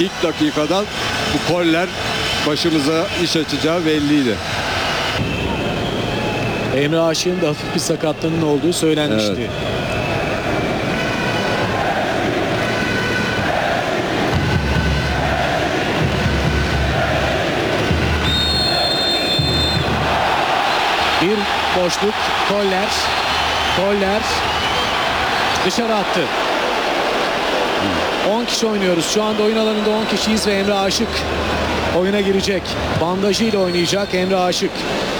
ilk dakikadan bu koller başımıza iş açacağı belliydi. Emre Aşık'ın da hafif bir sakatlığının olduğu söylenmişti. Evet. Bir boşluk. Koller dışarı attı. 10 kişi oynuyoruz. Şu anda oyun alanında 10 kişiyiz ve Emre Aşık oyuna girecek. Bandajıyla oynayacak Emre Aşık.